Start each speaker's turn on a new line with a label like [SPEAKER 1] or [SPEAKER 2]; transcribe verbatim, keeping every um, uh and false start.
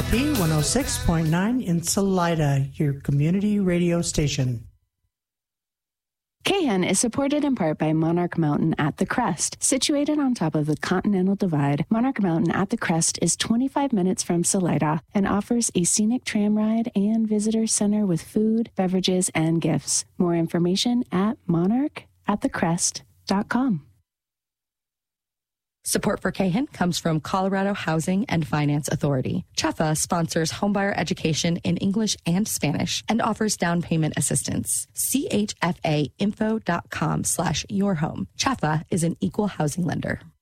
[SPEAKER 1] P one oh six point nine in Salida, your community radio station.
[SPEAKER 2] K N is supported in part by Monarch Mountain at the Crest. Situated on top of the Continental Divide, Monarch Mountain at the Crest is twenty-five minutes from Salida and offers a scenic tram ride and visitor center with food, beverages, and gifts. More information at monarch at the crest dot com.
[SPEAKER 3] Support for K H I N comes from Colorado Housing and Finance Authority. C H E F A sponsors homebuyer education in English and Spanish and offers down payment assistance. C H F A info dot com slash your home. C H E F A is an equal housing lender.